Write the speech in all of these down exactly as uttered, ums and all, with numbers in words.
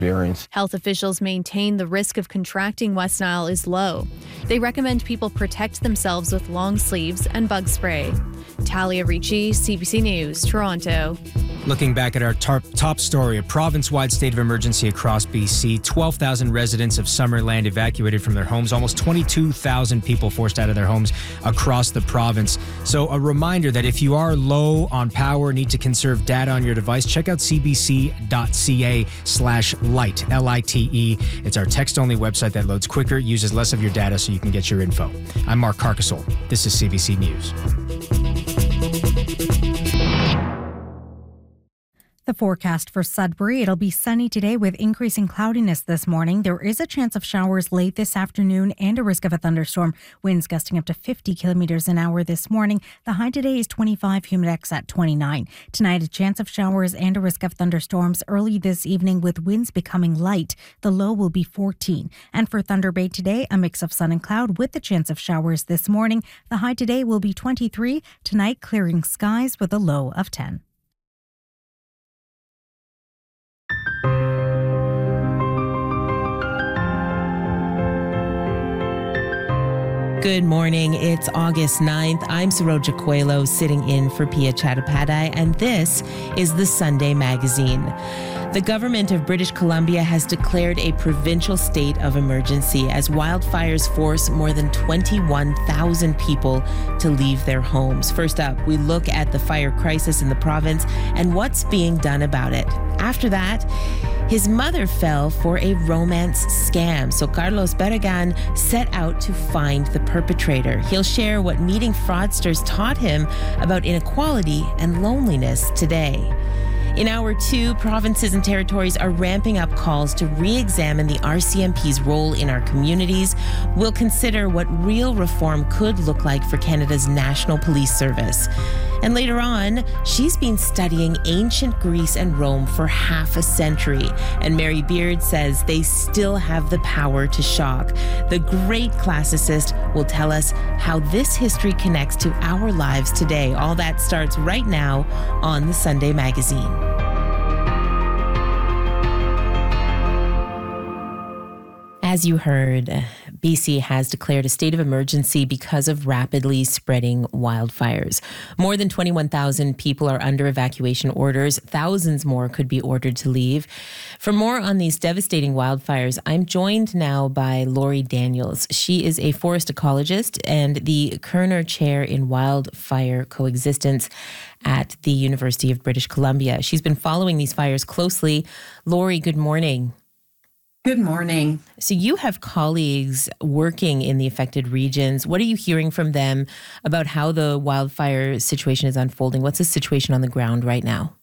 experience. Health officials maintain the risk of contracting West Nile is low. They recommend people protect themselves with long sleeves and bug spray. Talia Ricci, C B C News, Toronto. Looking back at our top, top story, a province-wide state of emergency across B C. twelve thousand residents of Summerland evacuated from their homes. Almost twenty-two thousand people forced out of their homes across the province. So a reminder that if you are low on power, need to conserve data on your device, check out cbc.ca slash light, L I T E. It's our text-only website that loads quicker, uses less of your data so you can get your info. I'm Mark Carcasole. This is C B C News. The forecast for Sudbury, it'll be sunny today with increasing cloudiness this morning. There is a chance of showers late this afternoon and a risk of a thunderstorm. Winds gusting up to fifty kilometers an hour this morning. The high today is twenty-five, humidex at twenty-nine. Tonight, a chance of showers and a risk of thunderstorms early this evening with winds becoming light. The low will be fourteen. And for Thunder Bay today, a mix of sun and cloud with the chance of showers this morning. The high today will be twenty-three. Tonight, clearing skies with a low of ten. Good morning. It's August ninth. I'm Saroja Coelho sitting in for Pia Chattopadhyay, and this is the Sunday Magazine. The government of British Columbia has declared a provincial state of emergency as wildfires force more than twenty-one thousand people to leave their homes. First up, we look at the fire crisis in the province and what's being done about it. After that, his mother fell for a romance scam, so Carlos Barragan set out to find the perpetrator. He'll share what meeting fraudsters taught him about inequality and loneliness today. In hour two, provinces and territories are ramping up calls to re-examine the R C M P's role in our communities. We'll consider what real reform could look like for Canada's National Police Service. And later on, she's been studying ancient Greece and Rome for half a century. And Mary Beard says they still have the power to shock. The great classicist will tell us how this history connects to our lives today. All that starts right now on the Sunday Magazine. As you heard, B C has declared a state of emergency because of rapidly spreading wildfires. More than twenty-one thousand people are under evacuation orders. Thousands more could be ordered to leave. For more on these devastating wildfires, I'm joined now by Lori Daniels. She is a forest ecologist and the Kerner Chair in Wildfire Coexistence at the University of British Columbia. She's been following these fires closely. Lori, good morning. Good morning. So you have colleagues working in the affected regions. What are you hearing from them about how the wildfire situation is unfolding? What's the situation on the ground right now?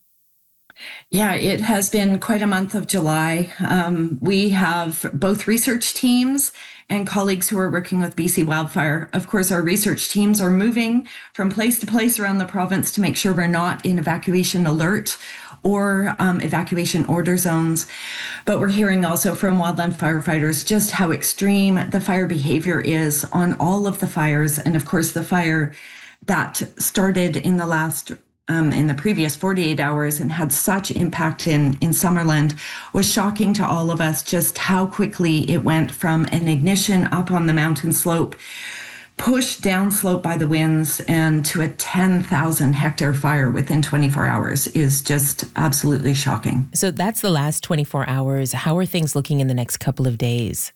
Yeah, it has been quite a month of July. Um, we have both research teams and colleagues who are working with B C Wildfire. Of course, our research teams are moving from place to place around the province to make sure we're not in evacuation alert or um, evacuation order zones. But we're hearing also from wildland firefighters just how extreme the fire behavior is on all of the fires. And of course, the fire that started in the last Um, in the previous forty-eight hours and had such impact in, in Summerland was shocking to all of us, just how quickly it went from an ignition up on the mountain slope, pushed down slope by the winds, and to a ten thousand hectare fire within twenty-four hours is just absolutely shocking. So that's the last twenty-four hours. How are things looking in the next couple of days?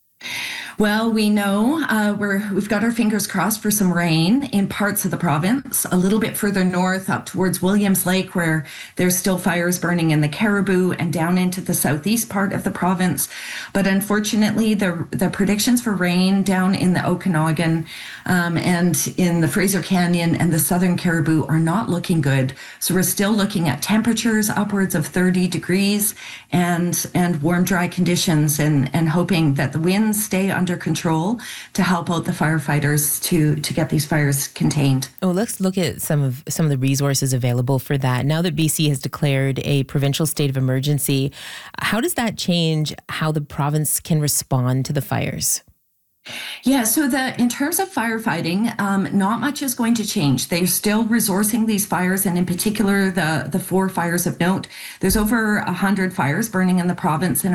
Well, we know uh, we're, we've got our fingers crossed for some rain in parts of the province, a little bit further north up towards Williams Lake, where there's still fires burning in the Caribou, and down into the southeast part of the province. But unfortunately, the the predictions for rain down in the Okanagan um, and in the Fraser Canyon and the southern Caribou are not looking good. So we're still looking at temperatures upwards of thirty degrees and and warm, dry conditions, and, and hoping that the winds stay under control to help out the firefighters to to get these fires contained. Oh, let's look at some of some of the resources available for that. Now that B C has declared a provincial state of emergency, how does that change how the province can respond to the fires? Yeah, so the in terms of firefighting, um, not much is going to change. They're still resourcing these fires, and in particular, the, the four fires of note. There's over one hundred fires burning in the province, and